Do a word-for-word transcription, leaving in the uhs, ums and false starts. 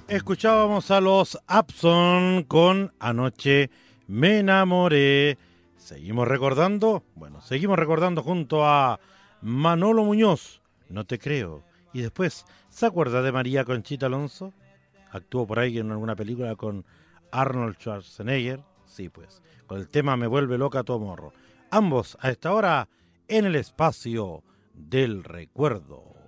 Escuchábamos a los Abson con Anoche me enamoré. Seguimos recordando, bueno, seguimos recordando junto a Manolo Muñoz, No te creo. Y después, ¿se acuerda de María Conchita Alonso? Actuó por ahí en alguna película con Arnold Schwarzenegger. Sí, pues, con el tema Me vuelve loca tu morro. Ambos a esta hora en el espacio del recuerdo.